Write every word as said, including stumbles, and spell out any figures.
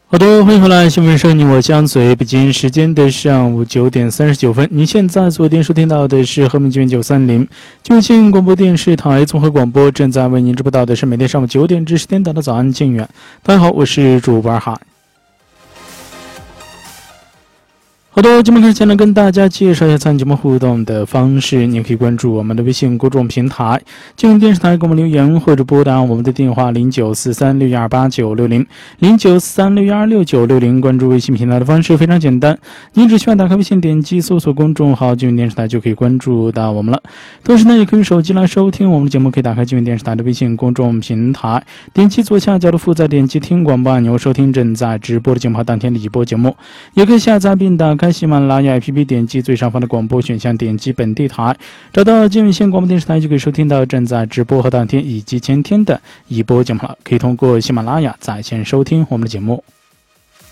好的，欢迎回来，新闻声你我相随。北京时间的上午九点三十九分，您现在所收听到的是和平精选九三零重庆广播电视台综合广播，正在为您直播到的是每天上午九点至十点档的早安静远。大家好，我是主播二海。好的，节目开始前呢，跟大家介绍一下参与节目互动的方式。您可以关注我们的微信公众平台静音电视台，给我们留言或者拨打我们的电话零九四三六一二八九六零零九四三六一二六九六零。关注微信平台的方式非常简单，您只需要打开微信，点击搜索公众号静音电视台就可以关注到我们了。同时呢，也可以手机来收听我们的节目，可以打开静音电视台的微信公众平台，点击左下角的负载，点击听广播按钮，收听正在直播的节目和当天的已播节目。也可以下载并打开喜马拉雅 A P P， 点击最上方的广播选项，点击本地台，找到金源县广播电视台，就可以收听到正在直播和当天以及前天的已播节目了。可以通过喜马拉雅在线收听我们的节目。